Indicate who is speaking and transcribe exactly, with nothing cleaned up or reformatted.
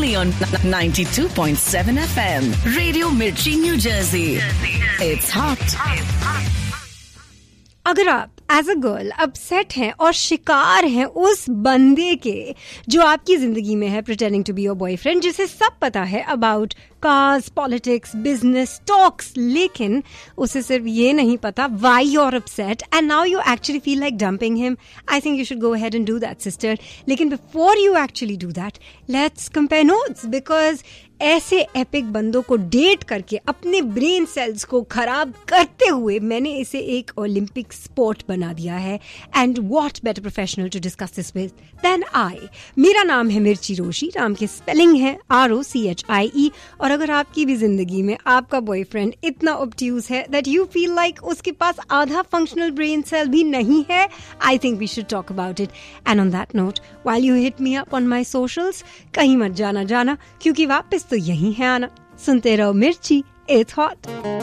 Speaker 1: only on ninety-two point seven F M. Radio Mirchi, New Jersey. It's hot.
Speaker 2: अगर आप as a girl upset हैं और शिकार हैं उस बंदे के जो आपकी जिंदगी में है pretending to be your boyfriend, जिसे सब पता है about cars, politics, business, talks, लेकिन उसे सिर्फ ये नहीं पता why you are upset and now you actually feel like dumping him, I think you should go ahead and do that sister. लेकिन before you actually do that, let's compare notes, because ऐसे epic बंदों को date करके अपने brain cells को खराब करते हुए मैंने इसे एक ओलंपिक स्पोर्ट बना दिया है. And what better professional to discuss this with then I. मेरा नाम है मिर्ची रोशी. नाम के स्पेलिंग है R O C H I ई. और अगर आपकी भी जिंदगी में आपका बॉयफ्रेंड इतना ऑब्ट्यूज है दैट यू फील लाइक उसके पास आधा फंक्शनल ब्रेन सेल भी नहीं है, I think we should talk about it. And on that note, while you hit me up on my socials, कहीं मत जाना जाना, क्योंकि वापस तो यही है आना. सुनते रहो मिर्ची, इट्स हॉट.